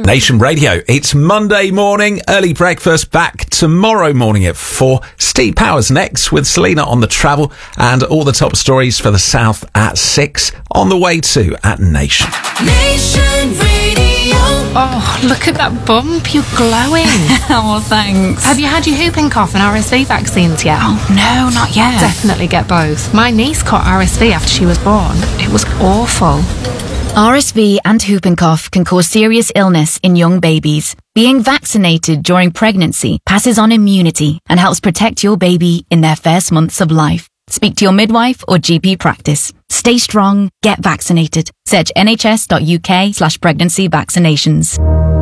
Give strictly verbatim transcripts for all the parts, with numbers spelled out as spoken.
Nation Radio, it's Monday morning, early breakfast back tomorrow morning at four. Steve Powers next with Selena on the travel and all the top stories for the South at six. On the way to at Nation. Nation Radio. Oh, look at that bump, you're glowing. Oh, thanks. Have you had your whooping cough and R S V vaccines yet? Oh, no, not yet. Definitely get both. My niece caught R S V after she was born. It was awful. R S V and whooping cough can cause serious illness in young babies. Being vaccinated during pregnancy passes on immunity and helps protect your baby in their first months of life. Speak to your midwife or G P practice. Stay strong, get vaccinated. Search nhs.uk slash pregnancy vaccinations.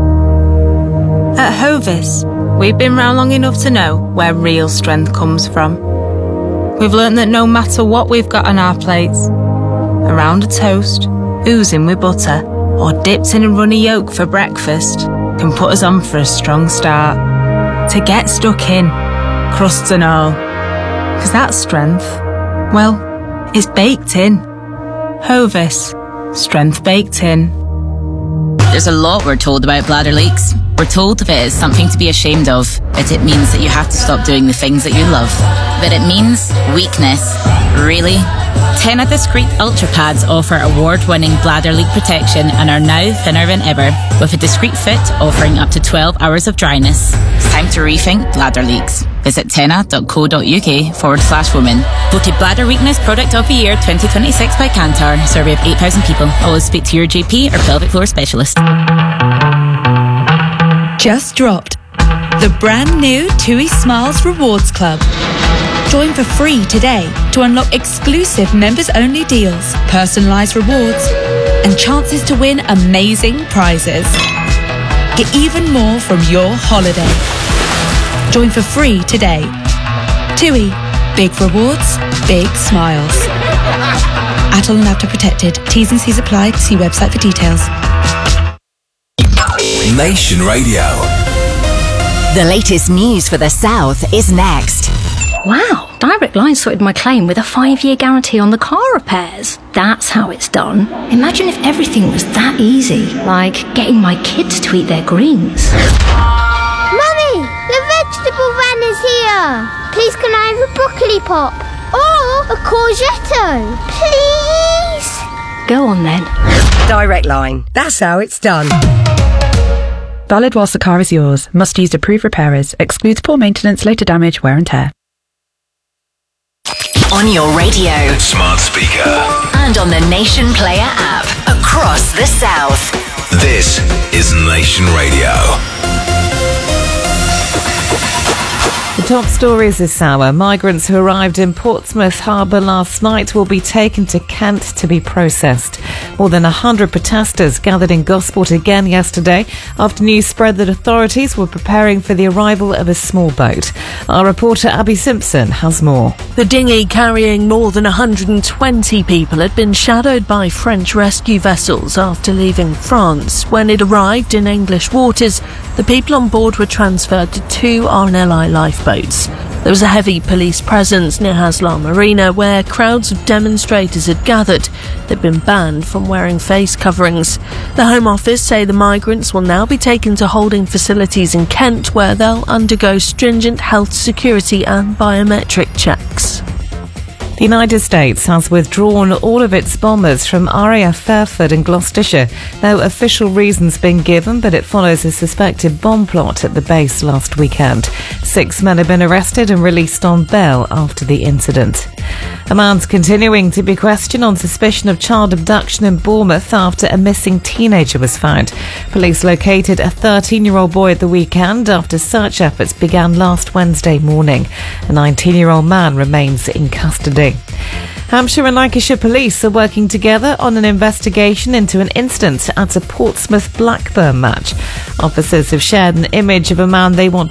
At Hovis, we've been round long enough to know where real strength comes from. We've learnt that no matter what we've got on our plates, around a toast, oozing with butter, or dipped in a runny yolk for breakfast, can put us on for a strong start. To get stuck in, crusts and all. Because that strength, well, it's baked in. Hovis, strength baked in. There's a lot we're told about bladder leaks. We're told if it is something to be ashamed of, that it means that you have to stop doing the things that you love. But it means weakness. Really? Tena Discreet Ultra Pads offer award-winning bladder leak protection and are now thinner than ever, with a discreet fit offering up to twelve hours of dryness. It's time to rethink bladder leaks. Visit tena.co.uk forward slash women. Voted Bladder Weakness Product of the Year twenty twenty-six by Kantar. Survey of eight thousand people. Always speak to your G P or pelvic floor specialist. Just dropped the brand new TUI Smiles Rewards Club. Join for free today to unlock exclusive members-only deals, personalised rewards, and chances to win amazing prizes. Get even more from your holiday. Join for free today. TUI. Big rewards, big smiles. Atoll and Avta protected. T's and C's apply. See website for details. Nation Radio. The latest news for the South is next. Wow, Direct Line sorted my claim with a five-year guarantee on the car repairs. That's how it's done. Imagine if everything was that easy, like getting my kids to eat their greens. Mummy, the vegetable van is here. Please can I have a broccoli pop? Or a courgette? Please? Go on then. Direct Line. That's how it's done. Valid whilst the car is yours. Must use approved repairers. Excludes poor maintenance, later damage, wear and tear. On your radio, Smart speaker. and on the Nation Player app. Across the South. This is Nation Radio. The top stories this hour. Migrants who arrived in Portsmouth Harbour last night will be taken to Kent to be processed. More than one hundred protesters gathered in Gosport again yesterday after news spread that authorities were preparing for the arrival of a small boat. Our reporter Abby Simpson has more. The dinghy carrying more than one hundred twenty people had been shadowed by French rescue vessels after leaving France. When it arrived in English waters, the people on board were transferred to two R N L I lifeboats. There was a heavy police presence near Haslar Marina where crowds of demonstrators had gathered. They'd been banned from wearing face coverings. The Home Office say the migrants will now be taken to holding facilities in Kent where they'll undergo stringent health, security and biometric checks. The United States has withdrawn all of its bombers from R A F Fairford in Gloucestershire. No official reasons been given, but it follows a suspected bomb plot at the base last weekend. Six men have been arrested and released on bail after the incident. A man's continuing to be questioned on suspicion of child abduction in Bournemouth after a missing teenager was found. Police located a thirteen-year-old boy at the weekend after search efforts began last Wednesday morning. A nineteen-year-old man remains in custody. Hampshire and Lancashire police are working together on an investigation into an incident at a Portsmouth Blackburn match. Officers have shared an image of a man they want